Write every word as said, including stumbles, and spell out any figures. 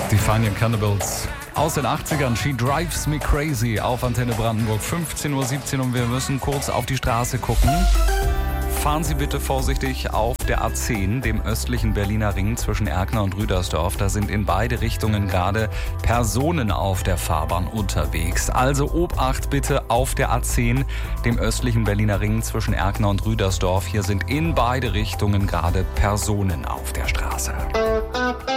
Die Fine Cannibals aus den achtzigern. She Drives Me Crazy auf Antenne Brandenburg. fünfzehn Uhr siebzehn und wir müssen kurz auf die Straße gucken. Fahren Sie bitte vorsichtig auf der A zehn, dem östlichen Berliner Ring zwischen Erkner und Rüdersdorf. Da sind in beide Richtungen gerade Personen auf der Fahrbahn unterwegs. Also Obacht bitte auf der A zehn, dem östlichen Berliner Ring zwischen Erkner und Rüdersdorf. Hier sind in beide Richtungen gerade Personen auf der Straße.